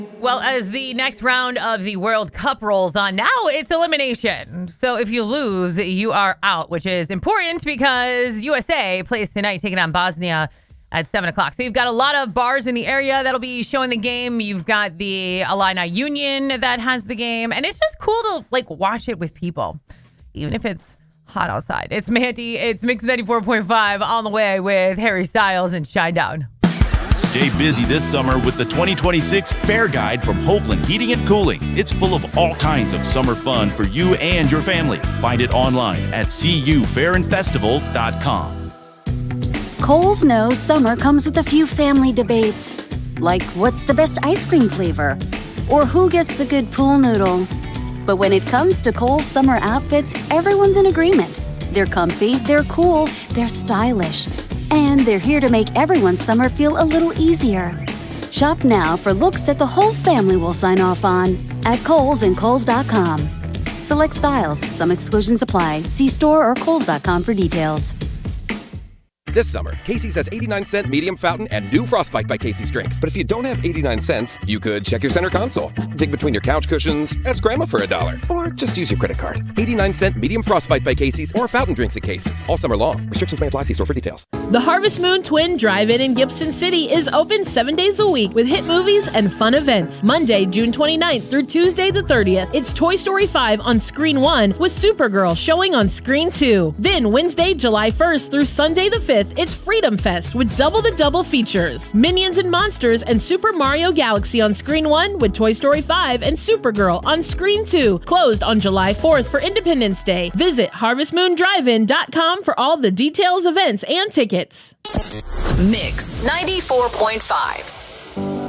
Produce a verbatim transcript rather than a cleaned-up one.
Well, as the next round of the World Cup rolls on, now it's elimination. So if you lose, you are out, which is important because U S A plays tonight, taking on Bosnia at seven o'clock. So you've got a lot of bars in the area that'll be showing the game. You've got the Illini Union that has the game. And it's just cool to, like, watch it with people, even if it's hot outside. It's Mandy. It's Mix ninety-four point five on the way with Harry Styles and Shinedown. Stay busy this summer with the twenty twenty-six Fair Guide from Hoagland Heating and Cooling. It's full of all kinds of summer fun for you and your family. Find it online at c u fair and festival dot com. Kohl's knows summer comes with a few family debates, like what's the best ice cream flavor, or who gets the good pool noodle. But when it comes to Kohl's summer outfits, everyone's in agreement. They're comfy, they're cool, they're stylish. And they're here to make everyone's summer feel a little easier. Shop now for looks that the whole family will sign off on at Kohl's and Kohl's dot com. Select styles. Some exclusions apply. See store or Kohl's dot com for details. This summer, Casey's has eighty-nine cent medium fountain and new Frostbite by Casey's drinks. But if you don't have eighty-nine cents, you could check your center console, dig between your couch cushions, ask Grandma for a dollar, or just use your credit card. eighty-nine cent medium Frostbite by Casey's or fountain drinks at Casey's. All summer long. Restrictions may apply. See store for details. The Harvest Moon Twin Drive-In in Gibson City is open seven days a week with hit movies and fun events. Monday, June twenty-ninth through Tuesday the thirtieth, it's Toy Story five on Screen one with Supergirl showing on Screen two. Then Wednesday, July first through Sunday the fifth, it's Freedom Fest with double the double features. Minions and Monsters and Super Mario Galaxy on Screen one with Toy Story five and Supergirl on Screen two. Closed on July fourth for Independence Day. Visit harvest moon drive in dot com for all the details, events, and tickets. Mix ninety-four point five.